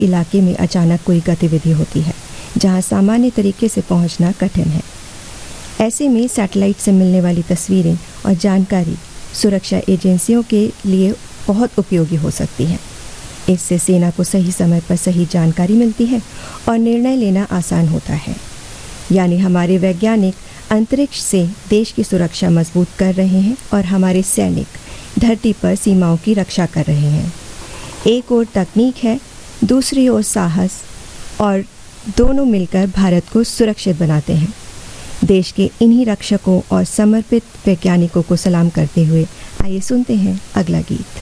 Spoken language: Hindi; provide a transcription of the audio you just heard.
इलाके में अचानक कोई गतिविधि होती है जहां सामान्य तरीके से पहुंचना कठिन है। ऐसे में सैटेलाइट से मिलने वाली तस्वीरें और जानकारी सुरक्षा एजेंसियों के लिए बहुत उपयोगी हो सकती है। इससे सेना को सही समय पर सही जानकारी मिलती है और निर्णय लेना आसान होता है। यानी हमारे वैज्ञानिक अंतरिक्ष से देश की सुरक्षा मजबूत कर रहे हैं और हमारे सैनिक धरती पर सीमाओं की रक्षा कर रहे हैं। एक ओर तकनीक है, दूसरी ओर साहस, और दोनों मिलकर भारत को सुरक्षित बनाते हैं। देश के इन्हीं रक्षकों और समर्पित वैज्ञानिकों को सलाम करते हुए आइए सुनते हैं अगला गीत।